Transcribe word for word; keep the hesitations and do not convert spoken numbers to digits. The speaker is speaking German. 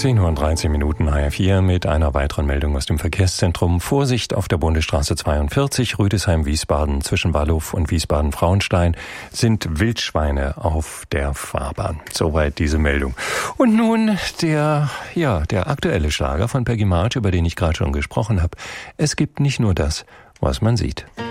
zehn Uhr und dreizehn Minuten H R vier mit einer weiteren Meldung aus dem Verkehrszentrum. Vorsicht auf der Bundesstraße zweiundvierzig, Rüdesheim-Wiesbaden, zwischen Walluf und Wiesbaden-Frauenstein sind Wildschweine auf der Fahrbahn. Soweit diese Meldung. Und nun der, ja, der aktuelle Schlager von Peggy March, über den ich gerade schon gesprochen habe. Es gibt nicht nur das, was man sieht.